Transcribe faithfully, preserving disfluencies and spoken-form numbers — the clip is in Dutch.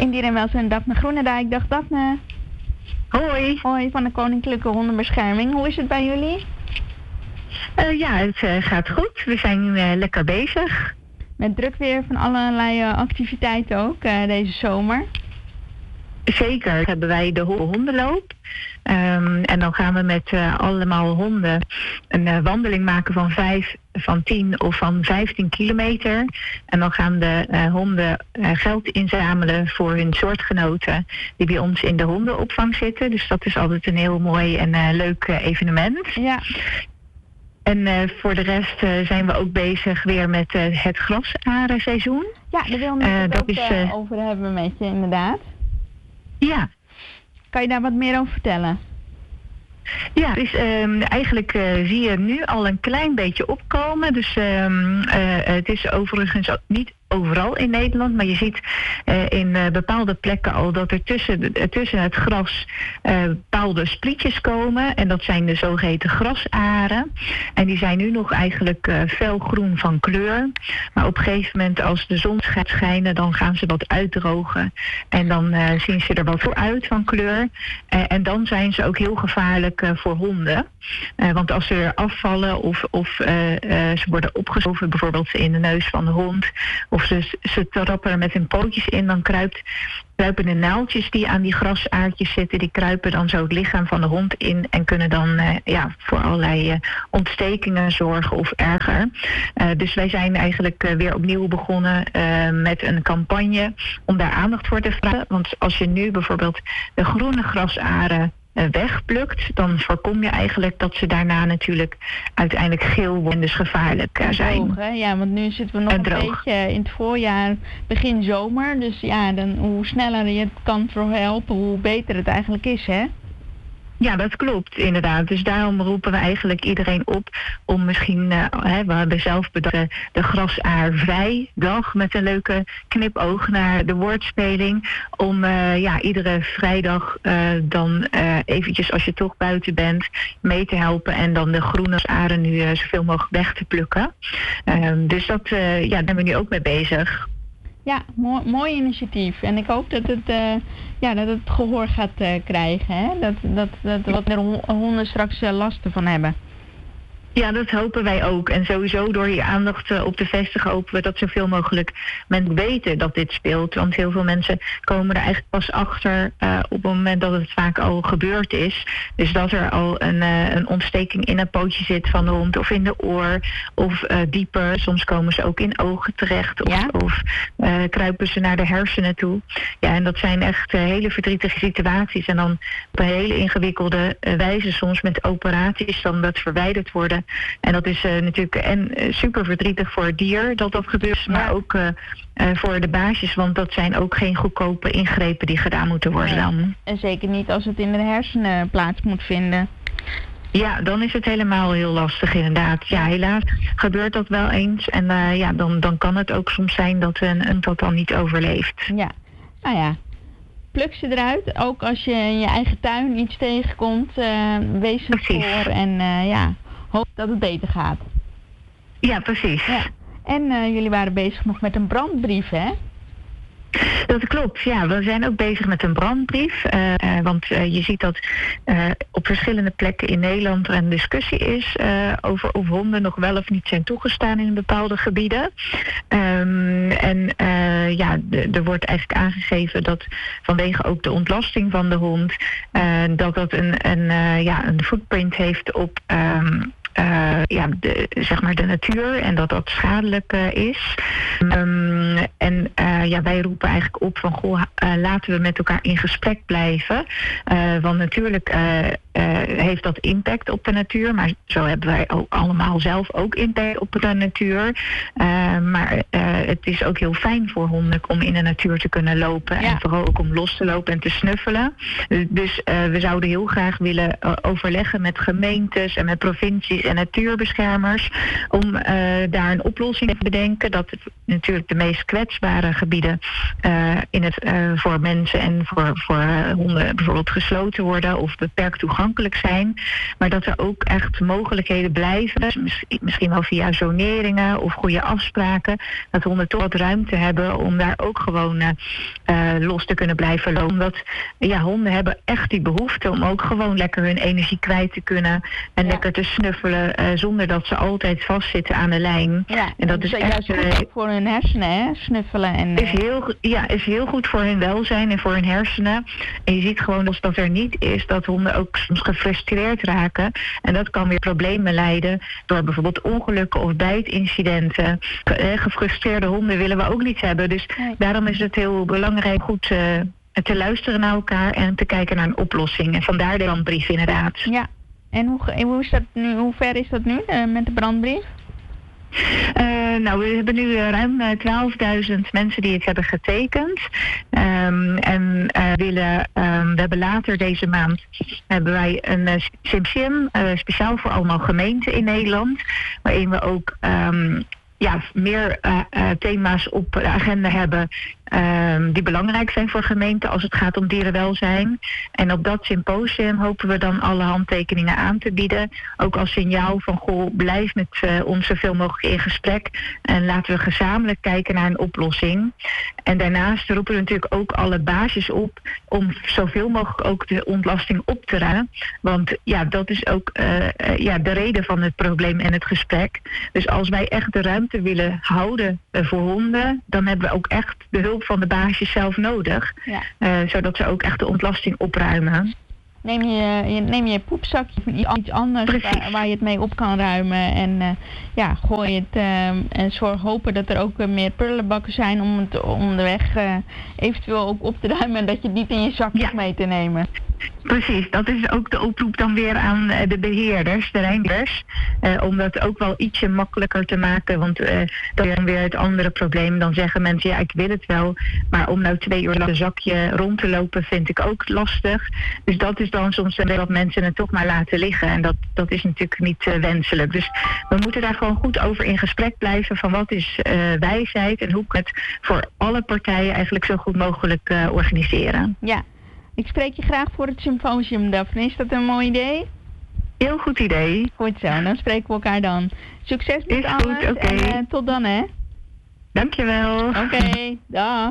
In Dier en Welzijn, Daphne Groenendijk. Dag Daphne. Hoi. Hoi, van de Koninklijke Hondenbescherming. Hoe is het bij jullie? Uh, ja, het uh, gaat goed. We zijn nu uh, lekker bezig. Met druk weer van allerlei uh, activiteiten ook uh, deze zomer. Zeker hebben wij de hondenloop. Um, en dan gaan we met uh, allemaal honden een uh, wandeling maken van vijf, van tien of van vijftien kilometer. En dan gaan de uh, honden uh, geld inzamelen voor hun soortgenoten die bij ons in de hondenopvang zitten. Dus dat is altijd een heel mooi en uh, leuk uh, evenement. Ja. En uh, voor de rest uh, zijn we ook bezig weer met uh, het grasarenseizoen. Ja, daar wil ik uh, het dat ook is, uh, uh, over hebben met je, inderdaad. Ja. Kan je daar wat meer over vertellen? Ja, dus um, eigenlijk uh, zie je nu al een klein beetje opkomen. Dus um, uh, het is overigens ook niet overal in Nederland, maar je ziet uh, in uh, bepaalde plekken al dat er tussen, uh, tussen het gras uh, bepaalde sprietjes komen. En dat zijn de zogeheten grasaren. En die zijn nu nog eigenlijk uh, felgroen van kleur. Maar op een gegeven moment als de zon gaat schijnen, dan gaan ze wat uitdrogen. En dan uh, zien ze er wat voor uit van kleur. Uh, en dan zijn ze ook heel gevaarlijk uh, voor honden. Uh, want als ze er afvallen of, of uh, uh, ze worden opgeschoven, bijvoorbeeld in de neus van de hond, of ze, ze trappen er met hun pootjes in, dan kruipt, kruipen de naaldjes die aan die grasaardjes zitten, die kruipen dan zo het lichaam van de hond in en kunnen dan uh, ja, voor allerlei uh, ontstekingen zorgen of erger. Uh, dus wij zijn eigenlijk uh, weer opnieuw begonnen uh, met een campagne om daar aandacht voor te vragen. Want als je nu bijvoorbeeld de groene grasaren wegplukt, dan voorkom je eigenlijk dat ze daarna natuurlijk uiteindelijk geel worden en dus gevaarlijk uh, zijn. Droog, hè? Ja, want nu zitten we nog en een droog. beetje in het voorjaar, begin zomer. Dus ja, dan, hoe sneller je het kan verhelpen, hoe beter het eigenlijk is, hè? Ja, dat klopt, inderdaad. Dus daarom roepen we eigenlijk iedereen op om misschien, uh, hè, we hebben zelf bedacht uh, de grasaarvrij dag met een leuke knipoog naar de woordspeling. Om uh, ja, iedere vrijdag uh, dan uh, eventjes, als je toch buiten bent, mee te helpen en dan de groene aren nu uh, zoveel mogelijk weg te plukken. Uh, dus dat, uh, ja, daar zijn we nu ook mee bezig. Ja, mooi, mooi initiatief. En ik hoop dat het, uh, ja, dat het gehoor gaat uh, krijgen. Hè? Dat, dat, dat wat meer honden straks uh, last van hebben. Ja, dat hopen wij ook. En sowieso door je aandacht uh, op te vestigen hopen we dat zoveel mogelijk mensen weten dat dit speelt. Want heel veel mensen komen er eigenlijk pas achter uh, op het moment dat het vaak al gebeurd is. Dus dat er al een, uh, een ontsteking in een pootje zit van de hond of in de oor of uh, dieper. Soms komen ze ook in ogen terecht of, ja? of uh, kruipen ze naar de hersenen toe. Ja, en dat zijn echt uh, hele verdrietige situaties. En dan op een hele ingewikkelde uh, wijze soms met operaties dan dat verwijderd worden. En dat is uh, natuurlijk en uh, super verdrietig voor het dier dat dat gebeurt, maar ja. ook uh, uh, voor de baasjes, want dat zijn ook geen goedkope ingrepen die gedaan moeten worden dan. Nee. En zeker niet als het in de hersenen plaats moet vinden. Ja, dan is het helemaal heel lastig inderdaad. Ja, helaas gebeurt dat wel eens en uh, ja, dan, dan kan het ook soms zijn dat een, een dat dan niet overleeft. Ja, nou ja. Pluk ze eruit, ook als je in je eigen tuin iets tegenkomt, uh, wees er voor en uh, ja, hoop dat het beter gaat. Ja, precies. Ja. En uh, jullie waren bezig nog met een brandbrief, hè? Dat klopt, ja. We zijn ook bezig met een brandbrief. Uh, uh, want uh, je ziet dat uh, op verschillende plekken in Nederland er een discussie is uh, over of honden nog wel of niet zijn toegestaan in bepaalde gebieden. Um, en uh, ja, d- er wordt eigenlijk aangegeven dat vanwege ook de ontlasting van de hond, uh, dat dat een, een, uh, ja, een footprint heeft op Um, Uh, ja, de, zeg maar de natuur en dat dat schadelijk uh, is. Um, en uh, ja, wij roepen eigenlijk op van goh, uh, laten we met elkaar in gesprek blijven. Uh, want natuurlijk uh, uh, heeft dat impact op de natuur, maar zo hebben wij ook allemaal zelf ook impact op de natuur. Uh, maar uh, het is ook heel fijn voor honden om in de natuur te kunnen lopen ja. en vooral ook om los te lopen en te snuffelen. Dus uh, we zouden heel graag willen uh, overleggen met gemeentes en met provincies en natuurbeschermers om uh, daar een oplossing te bedenken dat het natuurlijk de meest kwetsbare gebieden uh, in het, uh, voor mensen en voor, voor uh, honden bijvoorbeeld gesloten worden of beperkt toegankelijk toegankelijk zijn. Maar dat er ook echt mogelijkheden blijven. Dus misschien wel via zoneringen of goede afspraken. Dat honden toch wat ruimte hebben om daar ook gewoon uh, uh, los te kunnen blijven lopen. Omdat ja, honden hebben echt die behoefte om ook gewoon lekker hun energie kwijt te kunnen. En ja. lekker te snuffelen uh, zonder dat ze altijd vastzitten aan de lijn. Ja, en dat is is juist echt goed voor hun hersenen, hè? Snuffelen. En, is heel, ja, is heel goed voor hun welzijn en voor hun hersenen. En je ziet gewoon als dat er niet is, dat honden ook soms gefrustreerd raken. En dat kan weer problemen leiden door bijvoorbeeld ongelukken of bijtincidenten. Gefrustreerde honden willen we ook niet hebben. Dus nee. daarom is het heel belangrijk goed uh, te luisteren naar elkaar en te kijken naar een oplossing. En vandaar de brandbrief inderdaad. Ja, en hoe, hoe, is dat nu, hoe ver is dat nu uh, met de brandbrief? Uh, nou, we hebben nu uh, ruim uh, twaalfduizend mensen die het hebben getekend. Um, en uh, willen, um, we hebben later deze maand hebben wij een uh, symposium, uh, speciaal voor allemaal gemeenten in Nederland, waarin we ook um, ja, meer uh, uh, thema's op de agenda hebben Um, die belangrijk zijn voor gemeenten als het gaat om dierenwelzijn. En op dat symposium hopen we dan alle handtekeningen aan te bieden. Ook als signaal van, goh, blijf met uh, ons zoveel mogelijk in gesprek. En laten we gezamenlijk kijken naar een oplossing. En daarnaast roepen we natuurlijk ook alle basis op om zoveel mogelijk ook de ontlasting op te ruimen. Want ja, dat is ook uh, uh, ja, de reden van het probleem en het gesprek. Dus als wij echt de ruimte willen houden uh, voor honden, dan hebben we ook echt de hulp van de baasjes zelf nodig. Ja. Uh, zodat ze ook echt de ontlasting opruimen. Neem je, je, neem je poepzakje of iets anders waar, waar je het mee op kan ruimen. En uh, ja, gooi het uh, en zorg hopen dat er ook uh, meer prullenbakken zijn om het onderweg uh, eventueel ook op te ruimen. En dat je het niet in je zakje ja. mee te nemen. Precies, dat is ook de oproep dan weer aan uh, de beheerders, de reinigers. Uh, om dat ook wel ietsje makkelijker te maken. Want uh, dat is dan weer het andere probleem. Dan zeggen mensen, ja, ik wil het wel. Maar om nou twee uur lang een zakje rond te lopen vind ik ook lastig. Dus dat is dan soms dat mensen het toch maar laten liggen. En dat, dat is natuurlijk niet uh, wenselijk. Dus we moeten daar gewoon goed over in gesprek blijven. Van wat is uh, wijsheid en hoe kan het voor alle partijen eigenlijk zo goed mogelijk uh, organiseren. Ja. Ik spreek je graag voor het symposium, Daphne. Is dat een mooi idee? Heel goed idee. Goed zo, dan spreken we elkaar dan. Succes met Is alles goed, okay. en uh, tot dan, hè? Dankjewel. Oké, okay, dag.